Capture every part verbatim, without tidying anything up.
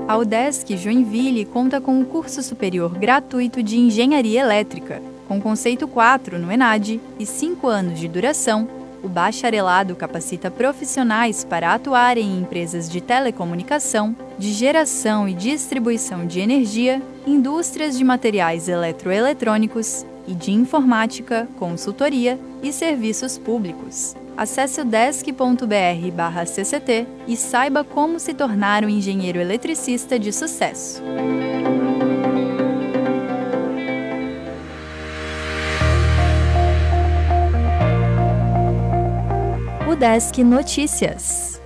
A UDESC Joinville conta com um curso superior gratuito de Engenharia Elétrica, com conceito quatro no ENAD e cinco anos de duração. O bacharelado capacita profissionais para atuar em empresas de telecomunicação, de geração e distribuição de energia, indústrias de materiais eletroeletrônicos e de informática, consultoria e serviços públicos. Acesse udesc ponto br barra C C T e saiba como se tornar um engenheiro eletricista de sucesso. UDESC Notícias.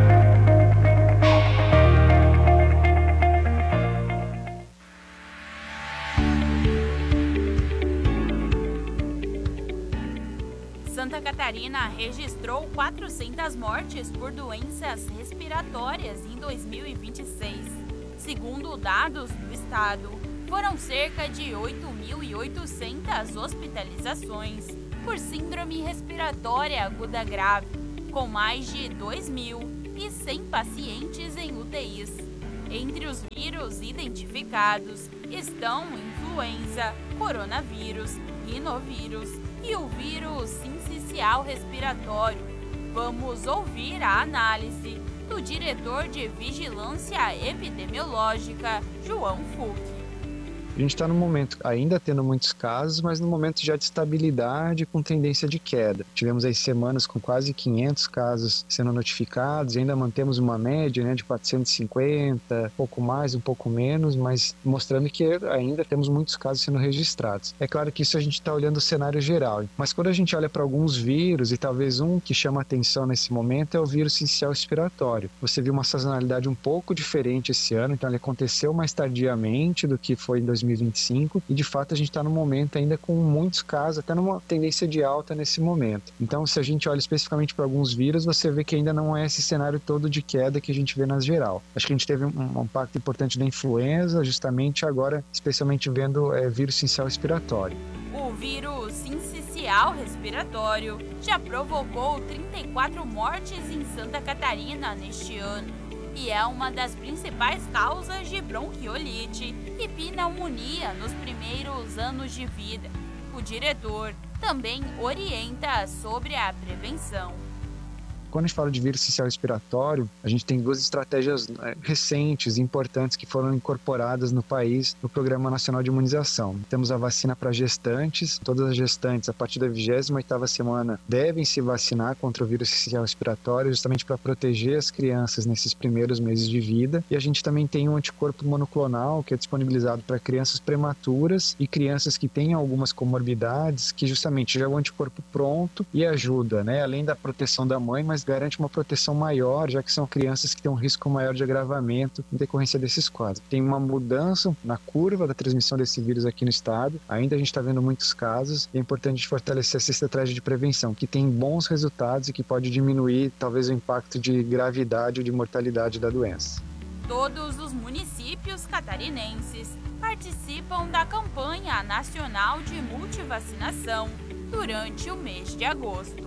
Santa Catarina registrou quatrocentas mortes por doenças respiratórias em dois mil e vinte e seis. Segundo dados do estado, foram cerca de oito mil e oitocentas hospitalizações por síndrome respiratória aguda grave, com mais de dois mil e cem pacientes em U T Is. Entre os vírus identificados estão influenza, coronavírus, rinovírus e o vírus sincicial respiratório. Vamos ouvir a análise do diretor de Vigilância Epidemiológica, João Fuch. A gente está no momento ainda tendo muitos casos, mas no momento já de estabilidade com tendência de queda. Tivemos aí semanas com quase quinhentos casos sendo notificados e ainda mantemos uma média, né, de quatrocentos e cinquenta, pouco mais, um pouco menos, mas mostrando que ainda temos muitos casos sendo registrados. É claro que isso a gente está olhando o cenário geral, mas quando a gente olha para alguns vírus, e talvez um que chama atenção nesse momento é o vírus sincicial respiratório. Você viu uma sazonalidade um pouco diferente esse ano, então ele aconteceu mais tardiamente do que foi em dois mil e vinte e cinco e de fato a gente está no momento ainda com muitos casos, até numa tendência de alta nesse momento. Então, se a gente olha especificamente para alguns vírus, você vê que ainda não é esse cenário todo de queda que a gente vê nas geral. Acho que a gente teve um, um impacto importante da influenza, justamente agora, especialmente vendo é, vírus sincicial respiratório. O vírus sincicial respiratório já provocou trinta e quatro mortes em Santa Catarina neste ano. E é uma das principais causas de bronquiolite e pneumonia nos primeiros anos de vida. O diretor também orienta sobre a prevenção. Quando a gente fala de vírus sincicial respiratório, a gente tem duas estratégias recentes, importantes, que foram incorporadas no país no Programa Nacional de Imunização. Temos a vacina para gestantes. Todas as gestantes, a partir da vigésima oitava semana, devem se vacinar contra o vírus sincicial respiratório, justamente para proteger as crianças nesses primeiros meses de vida. E a gente também tem um anticorpo monoclonal, que é disponibilizado para crianças prematuras e crianças que têm algumas comorbidades, que justamente já é o anticorpo pronto e ajuda, né? Além da proteção da mãe, mas garante uma proteção maior, já que são crianças que têm um risco maior de agravamento em decorrência desses quadros. Tem uma mudança na curva da transmissão desse vírus aqui no estado, ainda a gente está vendo muitos casos, e é importante fortalecer essa estratégia de prevenção, que tem bons resultados e que pode diminuir talvez o impacto de gravidade ou de mortalidade da doença. Todos os municípios catarinenses participam da campanha nacional de multivacinação durante o mês de agosto.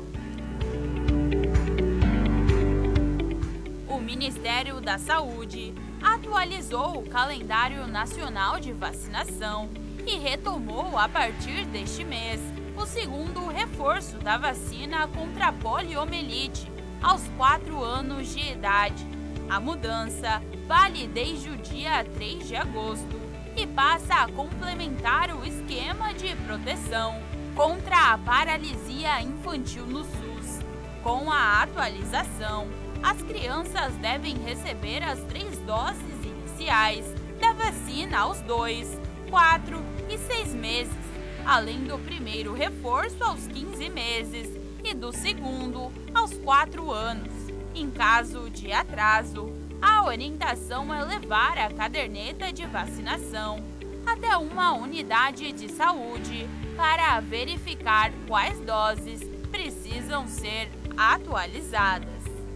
O Ministério da Saúde atualizou o calendário nacional de vacinação e retomou, a partir deste mês, o segundo reforço da vacina contra a poliomielite aos quatro anos de idade. A mudança vale desde o dia três de agosto e passa a complementar o esquema de proteção contra a paralisia infantil no SUS. Com a atualização, as crianças devem receber as três doses iniciais da vacina aos dois, quatro e seis meses, além do primeiro reforço aos quinze meses e do segundo aos quatro anos. Em caso de atraso, a orientação é levar a caderneta de vacinação até uma unidade de saúde para verificar quais doses precisam ser atualizadas.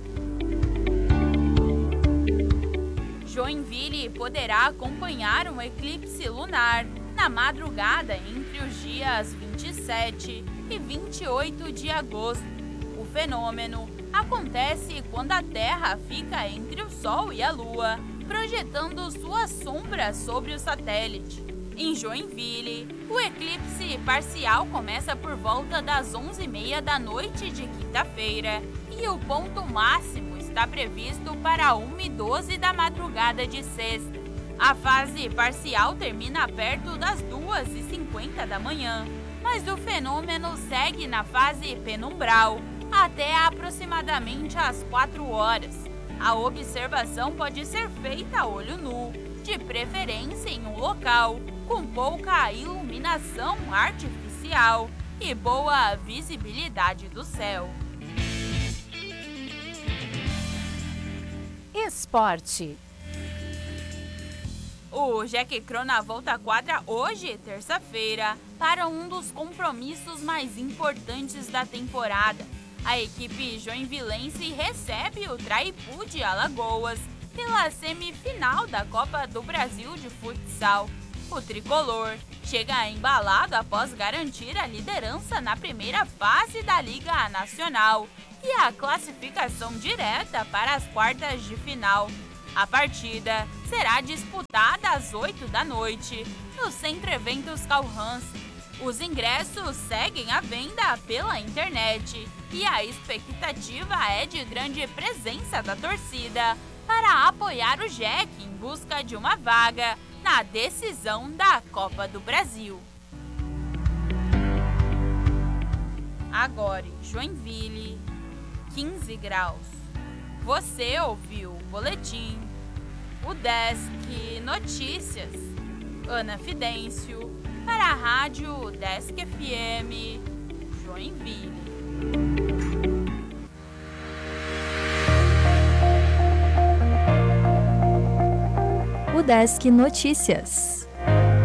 Joinville poderá acompanhar um eclipse lunar na madrugada entre os dias vinte e sete e vinte e oito de agosto. O fenômeno acontece quando a Terra fica entre o Sol e a Lua projetando sua sombra sobre o satélite. Em Joinville, o eclipse parcial começa por volta das onze e meia da noite de quinta-feira e o ponto máximo está previsto para uma e doze da madrugada de sexta. A fase parcial termina perto das duas e cinquenta da manhã, mas o fenômeno segue na fase penumbral até aproximadamente às quatro horas. A observação pode ser feita a olho nu, de preferência em um local com pouca iluminação artificial e boa visibilidade do céu. Esporte. O Jack Crona volta à quadra hoje, terça-feira, para um dos compromissos mais importantes da temporada. A equipe joinvilense recebe o Traipu de Alagoas pela semifinal da Copa do Brasil de Futsal. O tricolor chega embalado após garantir a liderança na primeira fase da Liga Nacional e a classificação direta para as quartas de final. A partida será disputada às oito da noite no Centro Eventos Calhans. Os ingressos seguem à venda pela internet e a expectativa é de grande presença da torcida para apoiar o Jack em busca de uma vaga na decisão da Copa do Brasil. Agora em Joinville, quinze graus. Você ouviu o boletim, o Desk Notícias, Ana Fidêncio, para a Rádio Desk F M, Joinville. O Desk Notícias.